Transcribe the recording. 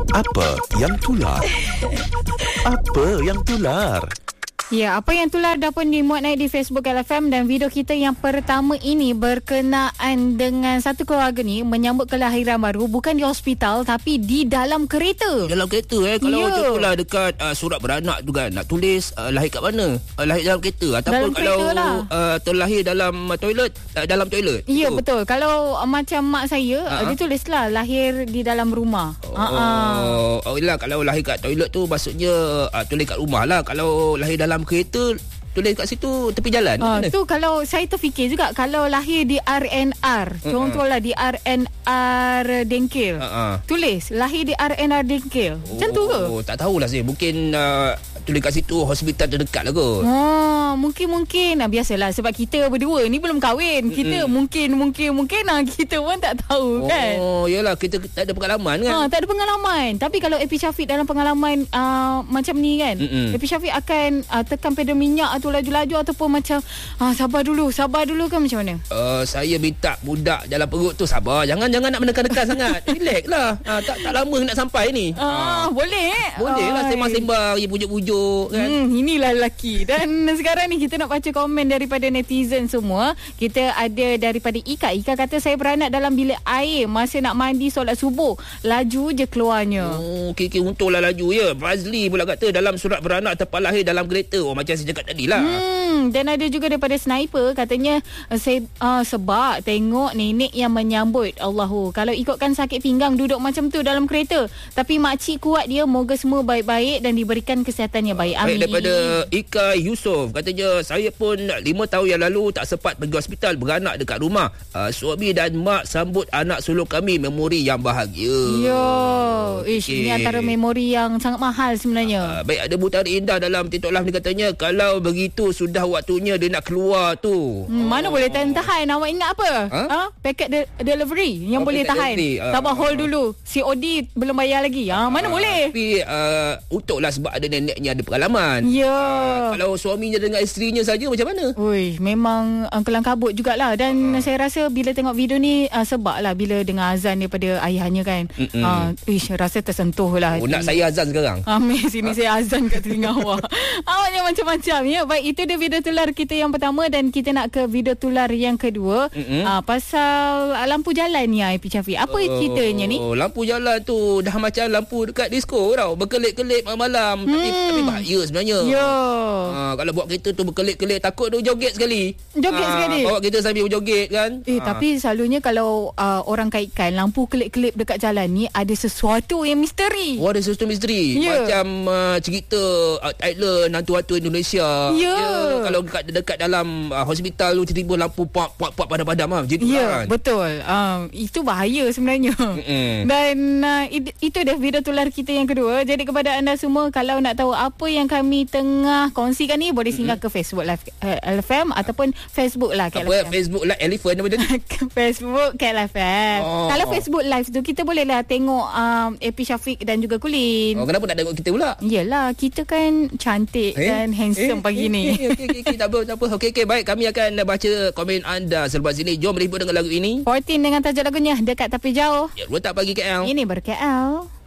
Apa yang tular? Apa yang tular? Ya, apa yang tular dah pun dimuat naik di Facebook LFM dan video kita yang pertama ini berkenaan dengan satu keluarga ni menyambut kelahiran baru bukan di hospital tapi di dalam kereta. Dalam kereta Kalau macam tu lah dekat surat beranak tu kan, nak tulis lahir kat mana? Lahir dalam kereta ataupun Dalam kalau kereta lah. terlahir dalam toilet, dalam toilet. Ya, tu. betul. Kalau macam mak saya, dia tulislah lahir di dalam rumah. Yelah, kalau lahir kat toilet tu maksudnya tulis kat rumah lah. Kalau lahir dalam kereta, tulis kat situ tepi jalan. Tu kalau saya terfikir juga, kalau lahir di RNR, contohlah di RNR Dengkil, tulis lahir di RNR Dengkil. Macam tu ke? Tak tahulah saya. Mungkin tulis kat situ hospital terdekat lah kot. Mungkin biasalah sebab kita berdua ni belum kahwin. Kita mungkin kita pun tak tahu kan. Yelah, kita tak ada pengalaman kan. Tak ada pengalaman. Tapi kalau Epi Syafiq dalam pengalaman macam ni kan, Epi Syafiq akan tekan pedal minyak atau laju-laju ataupun macam sabar dulu kan, macam mana? Saya minta budak dalam perut tu sabar. Jangan nak menekan-nekan sangat. Relax lah. Tak lama nak sampai ni. Boleh lah sembang-sembang, pujuk-pujuk kan. Inilah lelaki. Dan sekarang ni kita nak baca komen daripada netizen semua. Kita ada daripada Ika. Ika kata, saya beranak dalam bilik air masa nak mandi solat subuh. Laju je keluarnya. Okey, untunglah laju ya. Fazli pula kata dalam surat beranak tempat lahir dalam kereta. Macam saya cakap tadi lah. Dan ada juga daripada Sniper, katanya saya sebab tengok nenek yang menyambut. Allahu, kalau ikutkan sakit pinggang duduk macam tu dalam kereta. Tapi makcik kuat dia, moga semua baik-baik dan diberikan kesihatan yang baik. Amin. Daripada Ika Yusof, katanya saya pun 5 tahun yang lalu tak sempat pergi hospital, beranak dekat rumah. Suami dan mak sambut anak sulung kami, memori yang bahagia. Ini antara memori yang sangat mahal sebenarnya. Baik, ada Butari Indah dalam TikTok Live ni katanya, kalau begitu sudah waktunya dia nak keluar tu. Mana boleh tahan. Awak ingat apa? Paket delivery yang boleh tahan. Sabar, hold dulu. COD belum bayar lagi. Mana boleh? Tapi untuklah sebab ada neneknya ada pengalaman. Kalau suaminya dengan isterinya saja macam mana? Memang kelang kabut jugalah. Dan saya rasa bila tengok video ni sebablah bila dengar azan daripada ayahnya kan. Rasa tersentuh lah. Nak saya azan sekarang? Sini saya azan kat telinga awak. Awaknya macam-macam ya. Baik, itu dia video tular kita yang pertama dan kita nak ke video tular yang kedua. Pasal lampu jalan ni Epi Syafiq. Apa ceritanya ni? Lampu jalan tu dah macam lampu dekat disco tau. Berkelip-kelip malam-malam. Tapi bahaya sebenarnya. Kalau buat kereta tu berkelip-kelip, takut tu joget sekali. Bawa kereta sambil berjoget kan. Tapi selalunya kalau orang kaitkan lampu kelip-kelip dekat jalan ni, ada sesuatu yang misteri. Ada sesuatu misteri. Macam cerita Thailand, hantu-hantu Indonesia. Kalau dekat dalam hospital tu tiba-tiba lampu puak padam-padam lah. Kan? Betul. Itu bahaya sebenarnya. Dan itu dah video tular kita yang kedua. Jadi kepada anda semua, kalau nak tahu apa yang kami tengah kongsikan ni, boleh singgah ke Facebook Live LFM ataupun Facebook lah Cat LFM. Facebook Live Elephant apa tadi? Facebook Cat LFM. Kalau Facebook Live tu kita bolehlah tengok Epi Syafiq dan juga Kulin. Kenapa nak tengok kita pula? Yelah, kita kan cantik dan handsome pagi ni. Okey, tak apa. Okey, baik, kami akan baca komen anda selepas ini. Jom berhibur dengan lagu ini. 14 dengan tajuk lagunya Dekat Tapi Jauh. Letak pagi KL. Ini ber-KL.